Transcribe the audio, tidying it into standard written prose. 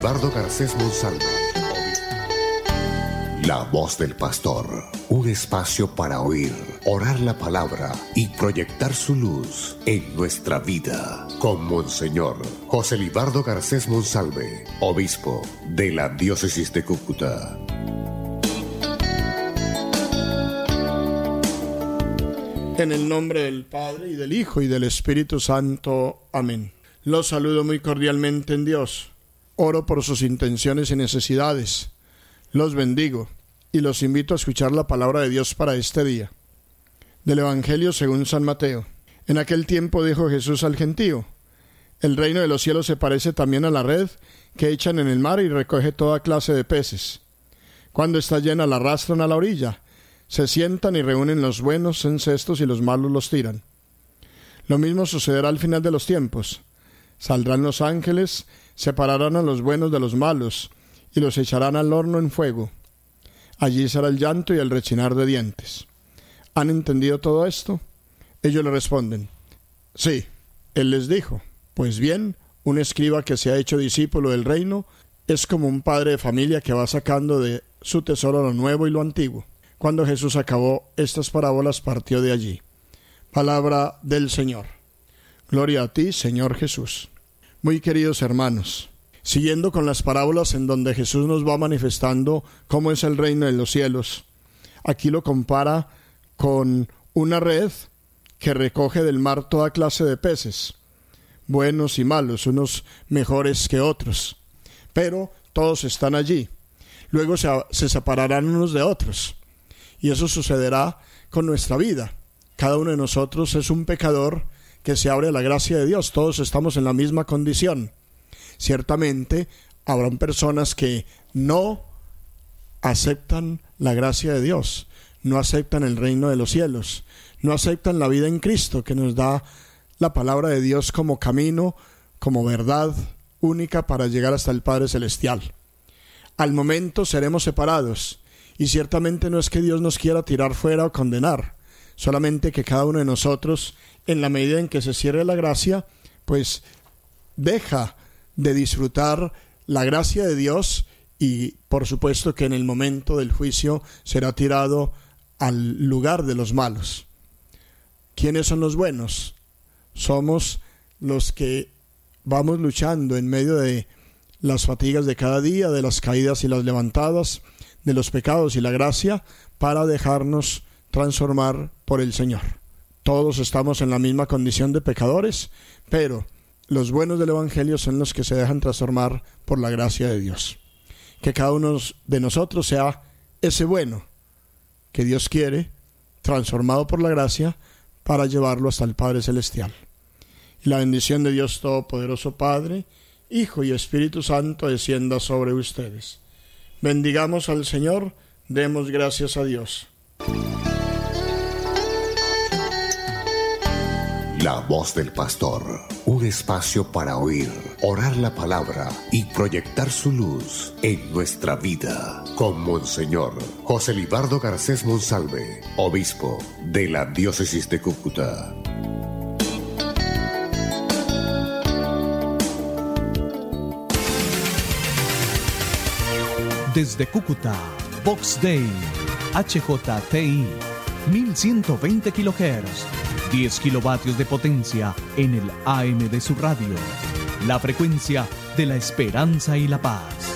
Libardo Garcés Monsalve. La voz del pastor, un espacio para oír, orar la palabra y proyectar su luz en nuestra vida. Con Monseñor José Libardo Garcés Monsalve, obispo de la diócesis de Cúcuta. En el nombre del Padre, y del Hijo, y del Espíritu Santo. Amén. Los saludo muy cordialmente en Dios. Oro por sus intenciones y necesidades. Los bendigo y los invito a escuchar la palabra de Dios para este día. Del Evangelio según San Mateo. En aquel tiempo dijo Jesús al gentío: el reino de los cielos se parece también a la red que echan en el mar y recoge toda clase de peces. Cuando está llena la arrastran a la orilla. Se sientan y reúnen los buenos en cestos y los malos los tiran. Lo mismo sucederá al final de los tiempos. Saldrán los ángeles, separarán a los buenos de los malos y los echarán al horno en fuego. Allí será el llanto y el rechinar de dientes. ¿Han entendido todo esto? Ellos le responden: sí. Él les dijo: pues bien, un escriba que se ha hecho discípulo del reino es como un padre de familia que va sacando de su tesoro lo nuevo y lo antiguo. Cuando Jesús acabó estas parábolas, partió de allí. Palabra del Señor. Gloria a ti, Señor Jesús. Muy queridos hermanos, siguiendo con las parábolas en donde Jesús nos va manifestando cómo es el reino de los cielos, aquí lo compara con una red que recoge del mar toda clase de peces, buenos y malos, unos mejores que otros, pero todos están allí. Luego se separarán unos de otros. Y eso sucederá con nuestra vida. Cada uno de nosotros es un pecador que se abre a la gracia de Dios. Todos estamos en la misma condición. Ciertamente habrán personas que no aceptan la gracia de Dios, no aceptan el reino de los cielos, no aceptan la vida en Cristo que nos da la palabra de Dios como camino, como verdad única para llegar hasta el Padre Celestial. Al momento seremos separados. Y ciertamente no es que Dios nos quiera tirar fuera o condenar, solamente que cada uno de nosotros, en la medida en que se cierre la gracia, pues deja de disfrutar la gracia de Dios y por supuesto que en el momento del juicio será tirado al lugar de los malos. ¿Quiénes son los buenos? Somos los que vamos luchando en medio de las fatigas de cada día, de las caídas y las levantadas, de los pecados y la gracia, para dejarnos transformar por el Señor. Todos estamos en la misma condición de pecadores, pero los buenos del Evangelio son los que se dejan transformar por la gracia de Dios. Que cada uno de nosotros sea ese bueno que Dios quiere, transformado por la gracia, para llevarlo hasta el Padre Celestial. Y la bendición de Dios Todopoderoso, Padre, Hijo y Espíritu Santo, descienda sobre ustedes. Bendigamos al Señor, demos gracias a Dios. La voz del pastor, un espacio para oír, orar la palabra y proyectar su luz en nuestra vida. Con Monseñor José Libardo Garcés Monsalve, obispo de la diócesis de Cúcuta. Desde Cúcuta, Vox Dei, HJTI, 1120 kHz, 10 kilovatios de potencia en el AM de su radio. La frecuencia de la esperanza y la paz.